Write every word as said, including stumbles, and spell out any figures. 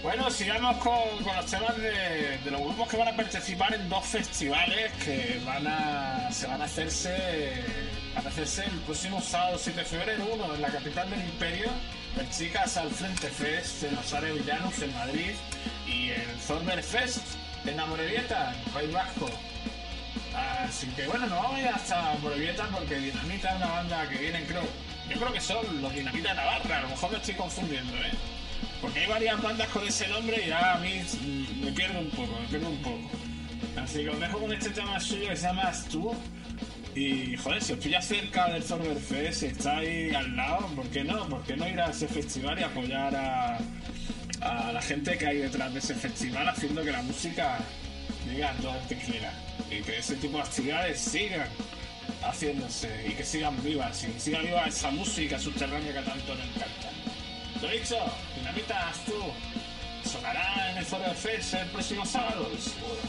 Bueno, sigamos con, con los temas de, de los grupos que van a participar en dos festivales que van a se van a hacerse van a hacerse el próximo sábado siete de febrero. Uno en la capital del imperio, el Chicas al Frente Fest en Osare Villanos en Madrid, y el Zorber Fest en Amorebieta, en País Vasco. Así que bueno, nos vamos a ir hasta Amorebieta porque Dinamita es una banda que viene, creo, yo creo que son los Dinamita de Navarra, a lo mejor me estoy confundiendo, ¿eh? Porque hay varias bandas con ese nombre y ya a mí me pierdo un poco, me pierdo un poco. Así que os dejo con este tema suyo que se llama As Tú. Y joder, si os pilla cerca del Zorber Fest, si estáis al lado, ¿por qué no? ¿Por qué no ir a ese festival y apoyar a, a la gente que hay detrás de ese festival, haciendo que la música llegue a todo el que quiera? Y que ese tipo de actividades sigan haciéndose y que sigan vivas, y siga viva esa música subterránea que tanto nos encanta. Lo dicho, Dinamita, As Tú sonará en el Zorber Fest el próximo sábado.